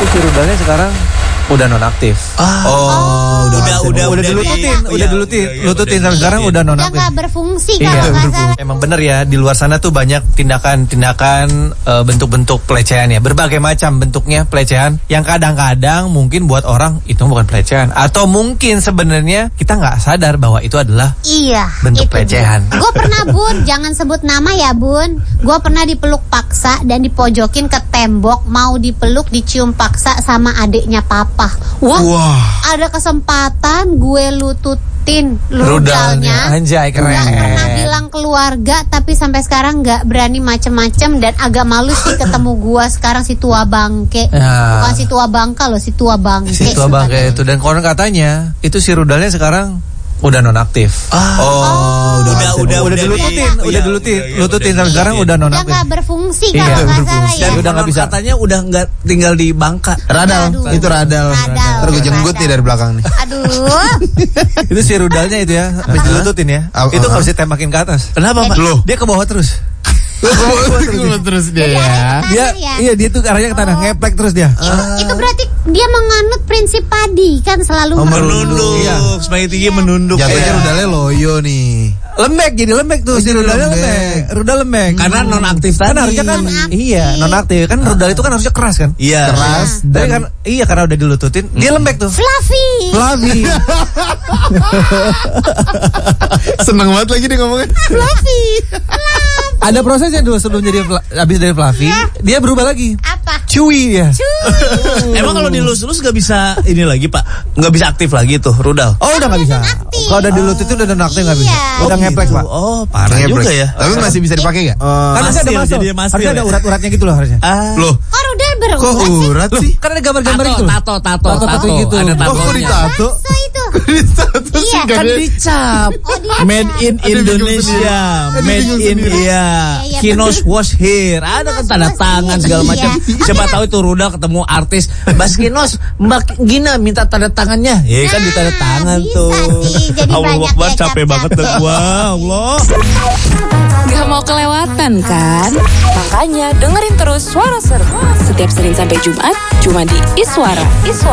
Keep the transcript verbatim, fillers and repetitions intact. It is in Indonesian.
si rudalnya sekarang udah nonaktif. Ah. Oh, oh, udah udah udah udah dilututin, udah dilututin, lututin sampai sekarang udah Udah nonaktif. nggak berfungsi Iya, kalau nggak berfungsi. salah. Emang bener ya, di luar sana tuh banyak tindakan-tindakan uh, bentuk-bentuk pelecehan ya, berbagai macam bentuknya pelecehan yang kadang-kadang mungkin buat orang itu bukan pelecehan, atau mungkin sebenarnya kita nggak sadar bahwa itu adalah Iya. bentuk itu pelecehan. Gue pernah Bun, jangan sebut nama ya Bun. Gue pernah dipeluk paksa dan dipojokin ke tembok, mau dipeluk dicium paksa sama adiknya papa. Wah, Wah. ada kesempatan gue lututin rudalnya. Anjay, keren. Gak pernah bilang keluarga, tapi sampai sekarang nggak berani macem-macem dan agak malu sih ketemu gua sekarang si tua bangke. Ya. Bukan si tua bangka loh, si tua bangke. Si tua bangke itu, dan konon katanya itu si rudalnya sekarang udah nonaktif. Ah. Oh, udah Udah, udah, udah dilututin, di- udah iya, dilututin, iya, iya, lututin udah sampai sekarang dilututin. udah Udah nonaktif. nggak berfungsi Iya, kalau nggak salah berfungsi. ya. Dan udah nggak bisa. Katanya udah nggak tinggal di Bangka. Radal, Aduh. itu radal. Radal. Ntar gue jenggut Radal. nih dari belakang nih. Aduh. Itu si rudalnya itu ya, habis dilututin ya. Ah, Itu ah. nggak bisa tembakin ke atas. Kenapa, Pak? Loh. Dia ke bawah terus. Terus dia ya. Dia, ya? iya dia tuh arahnya ke tanah, ngeplek terus dia. Itu berarti dia menganut prinsip padi kan selalu Oh, menunduk. Menunduk, Iya. semakin tinggi menunduk. Jatuhnya Iya. rudalnya loyo nih. Lembek jadi lembek tuh, Oh, si jadi rudalnya lembek. lembek. Rudal lembek. Karena nonaktif Kan tadi. harusnya kan Nonaktif. iya, nonaktif. Kan rudal itu kan harusnya keras kan? Iya. Keras Tapi dan kan iya karena udah dilututin, dia lembek tuh. Fluffy. Flavi. seneng banget lagi dia ngomongnya. Fluffy. Ada prosesnya dulu sebelum jadi fla- habis dari Flavi, dia berubah lagi. Apa? Chewy ya. Emang kalau dilus-lus nggak bisa ini lagi, Pak? Nggak bisa aktif lagi tuh rudal. Oh udah nggak bisa. nonaktif. Kalau udah dilututin udah nonaktif nggak bisa. Iya. Udah ngeplek pak. Oh, parah Ngeplek. juga ya. Tapi masih bisa dipakai gak? Kan harusnya ada Masil, masuk. jadi masil Harusnya ada ya? urat-uratnya gitu loh harusnya. Ah. Loh, Kok rudal berurat kok sih? urat sih? Kan ada gambar-gambar Tato, itu. tato, tato, Tato, tato gitu. Ada Oh, kok tatonya. ditato? So itu. Ditato sih Iya. gak Kan ada. dicap. Oh, dia Made in Ada bingung Indonesia, sendiri. made Ada bingung in sendiri. India. Iya, Kinos was here. Ada kan tanda was tangan here. segala Iya. macam. Siapa tahu itu rudal ketemu artis. Bas Kinos, Mbak Gina minta tanda tangannya. Ya kan Nah, ditanda tangan bisa tuh. sih. Jadi Allah banyak Akbar, ya, capek cap-cap. banget dah gua. Allah. Gak mau kelewatan kan? Makanya dengerin terus Suara Seru setiap Senin sampai Jumat cuma di Iswara. Iswara.